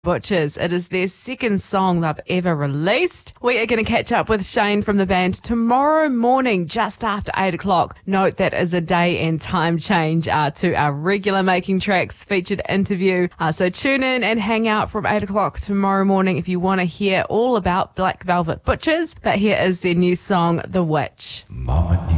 Butchers. It is their second song they've ever released. We are going to catch up with Shane from the band tomorrow morning, just after 8 o'clock. Note that is a day and time change to our regular Making Tracks featured interview. So tune in and hang out from 8 o'clock tomorrow morning if you want to hear all about Black Velvet Butchers. But here is their new song, The Witch. Mama